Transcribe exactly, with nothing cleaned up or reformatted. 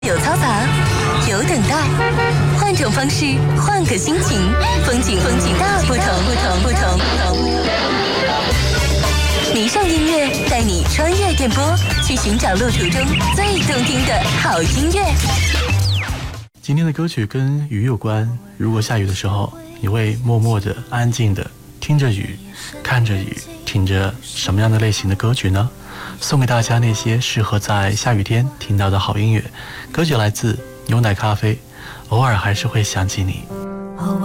有嘈杂，有等待，换种方式，换个心情，风景风景大不同不同不同不同。迷上音乐，带你穿越电波，去寻找路途中最动听的好音乐。 今天的歌曲跟雨有关，如果下雨的时候，你会默默的、安静的听着雨，看着雨，听着什么样的类型的歌曲呢？送给大家那些适合在下雨天听到的好音乐。歌曲来自牛奶咖啡，偶尔还是会想起你。